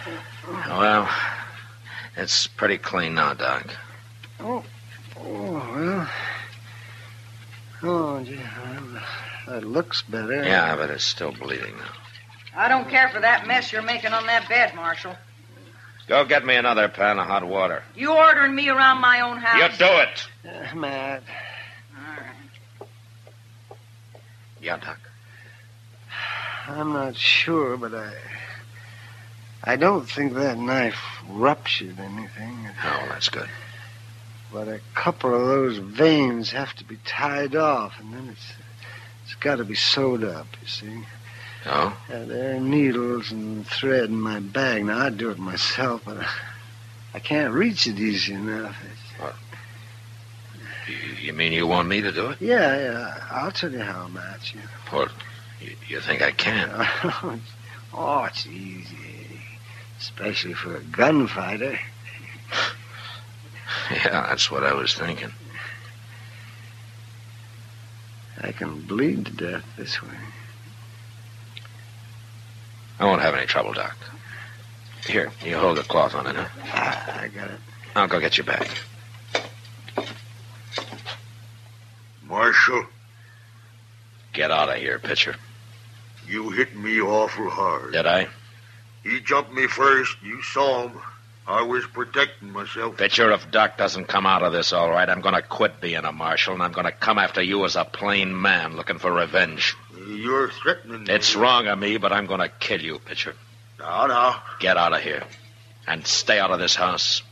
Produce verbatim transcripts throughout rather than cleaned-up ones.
Well, it's pretty clean now, Doc. Oh, oh well. Oh, gee, well, that looks better. Yeah, but it's still bleeding now. I don't care for that mess you're making on that bed, Marshal. Go get me another pan of hot water. You ordering me around my own house? You do it. Uh, Matt. All right. Yeah, Doc. I'm not sure, but I... I don't think that knife ruptured anything. Oh, that's good. But a couple of those veins have to be tied off, and then it's it's got to be sewed up, you see. Oh? Uh, there are needles and thread in my bag. Now, I'd do it myself, but I, I can't reach it easy enough. It's, What? You, you mean you want me to do it? yeah, yeah. I'll tell you how, Matt. You. Well, you, you think I can? Oh, it's easy. Especially for a gunfighter. Yeah, that's what I was thinking. I can bleed to death this way. I won't have any trouble, Doc. Here, you hold the cloth on it, huh? Ah, I got it. I'll go get your bag. Marshal, Get out of here, Pitcher. you hit me awful hard. Did I? He jumped me first. You saw him. I was protecting myself. Pitcher, if Doc doesn't come out of this all right, I'm going to quit being a marshal, and I'm going to come after you as a plain man looking for revenge. You're threatening me. It's wrong of me, but I'm going to kill you, Pitcher. Now, now. Get out of here. And stay out of this house.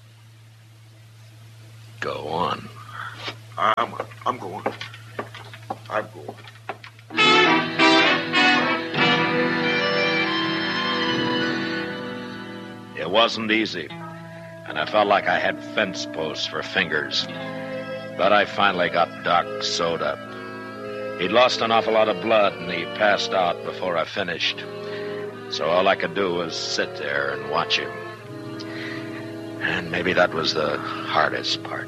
Go on. I'm, I'm going. I'm going. It wasn't easy, and I felt like I had fence posts for fingers. But I finally got Doc sewed up. He'd lost an awful lot of blood, and he passed out before I finished. So all I could do was sit there and watch him. And maybe that was the hardest part.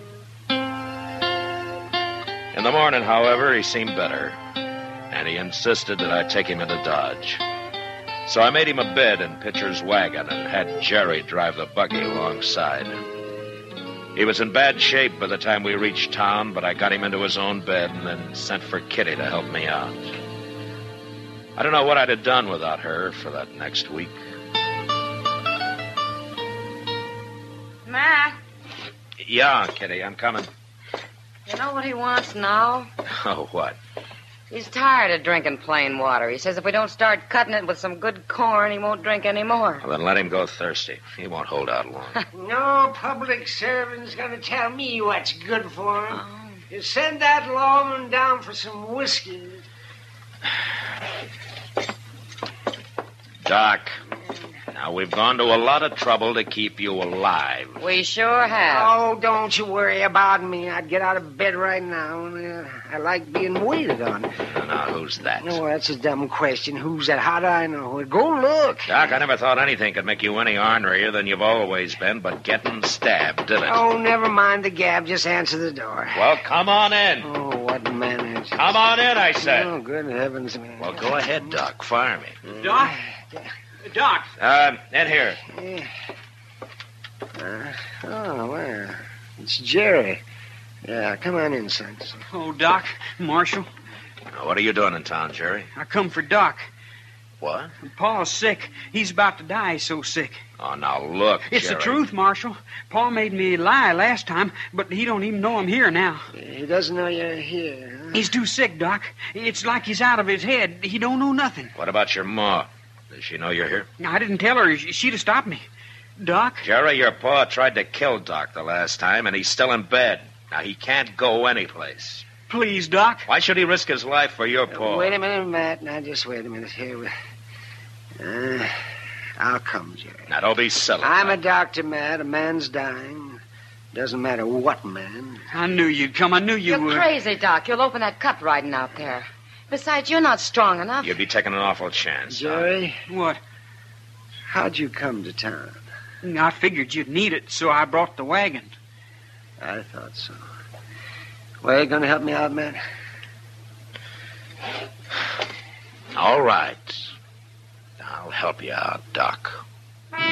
In the morning, however, he seemed better, and he insisted that I take him into Dodge. So I made him a bed in Pitcher's wagon and had Jerry drive the buggy alongside. He was in bad shape by the time we reached town, but I got him into his own bed and then sent for Kitty to help me out. I don't know what I'd have done without her for that next week. Matt, Yeah, Kitty, I'm coming. you know what he wants now? Oh, what? He's tired of drinking plain water. He says if we don't start cutting it with some good corn, he won't drink any more. Well, then let him go thirsty. He won't hold out long. No public servant's gonna tell me what's good for him. Oh. You send that lawman down for some whiskey. Doc, now we've gone to a lot of trouble to keep you alive. We sure have. Oh, don't you worry about me. I'd get out of bed right now. Uh, I like being waited on. Now, now, who's that? No, that's a dumb question. Who's that? How do I know? Go look. Doc, I never thought anything could make you any ornerier than you've always been, but getting stabbed, did it? Oh, never mind the gab. Just answer the door. Well, come on in. Oh, what manners. Come on in, I said. Oh, good heavens, man. Well, go ahead, Doc. Fire me. Doc? Doc. Uh, in here. Yeah. Uh, oh, well, it's Jerry. Yeah, come on in, son. Oh, Doc. Marshal. Now, what are you doing in town, Jerry? I come for Doc. What? Pa's sick. He's about to die. He's so sick. Oh, now, look, It's Jerry. the truth, Marshal. Pa made me lie last time, but he don't even know I'm here now. He doesn't know you're here, huh? He's too sick, Doc. It's like he's out of his head. He don't know nothing. What about your ma? Does she know you're here? I didn't tell her. She'd have stopped me. Doc? Jerry, your pa tried to kill Doc the last time, and he's still in bed. Now, he can't go anyplace. Please, Doc. Why should he risk his life for your pa? Wait a minute, Matt. Now, just wait a minute here. we- Uh, I'll come, Jerry. Now, don't be silly. I'm a doctor, Matt. A man's dying. Doesn't matter what man. I knew you'd come. I knew you You're would. crazy, Doc. You'll open that cut riding out there. Besides, you're not strong enough. You'd be taking an awful chance. huh? Jerry, What? how'd you come to town? I figured you'd need it, so I brought the wagon. I thought so. Well, you gonna help me out, Matt? All right. I'll help you out, Doc.